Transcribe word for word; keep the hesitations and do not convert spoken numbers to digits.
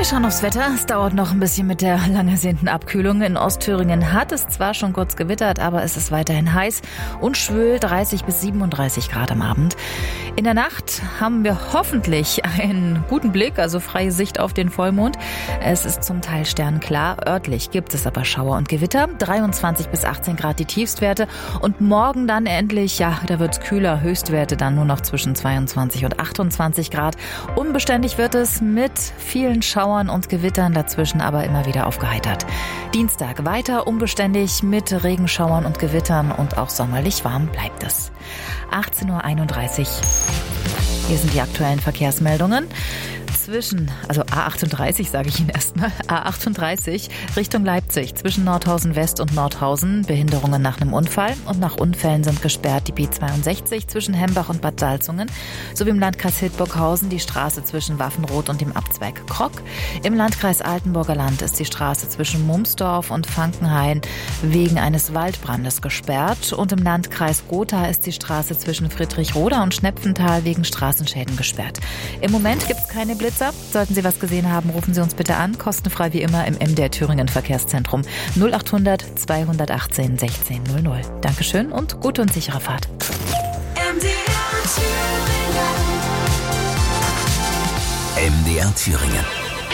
Wir schauen aufs Wetter. Es dauert noch ein bisschen mit der lang ersehnten Abkühlung. In Ostthüringen hat es zwar schon kurz gewittert, aber es ist weiterhin heiß und schwül, dreißig bis siebenunddreißig Grad am Abend. In der Nacht haben wir hoffentlich einen guten Blick, also freie Sicht auf den Vollmond. Es ist zum Teil sternklar. Örtlich gibt es aber Schauer und Gewitter. dreiundzwanzig bis achtzehn Grad die Tiefstwerte. Und morgen dann endlich, ja, da wird's kühler. Höchstwerte dann nur noch zwischen zweiundzwanzig und achtundzwanzig Grad. Unbeständig wird es mit vielen Schauern und Gewittern, dazwischen aber immer wieder aufgeheitert. Dienstag weiter unbeständig mit Regenschauern und Gewittern und auch sommerlich warm bleibt es. achtzehn Uhr einunddreißig. Hier sind die aktuellen Verkehrsmeldungen. Zwischen, also A achtunddreißig sage ich Ihnen erstmal, A achtunddreißig Richtung Leipzig zwischen Nordhausen West und Nordhausen. Behinderungen nach einem Unfall und nach Unfällen sind gesperrt die B zweiundsechzig zwischen Hembach und Bad Salzungen sowie im Landkreis Hildburghausen die Straße zwischen Waffenroth und dem Abzweig Krock. Im Landkreis Altenburger Land ist die Straße zwischen Mumsdorf und Frankenhain wegen eines Waldbrandes gesperrt und im Landkreis Gotha ist die Straße zwischen Friedrichroda und Schnepfenthal wegen Straßenschäden gesperrt. Im Moment gibt es keine Blitze. Sollten Sie was gesehen haben, rufen Sie uns bitte an. Kostenfrei wie immer im M D R Thüringen Verkehrszentrum null achthundert zweihundertachtzehn sechzehn null null. Dankeschön und gute und sichere Fahrt. M D R Thüringen. M D R Thüringen.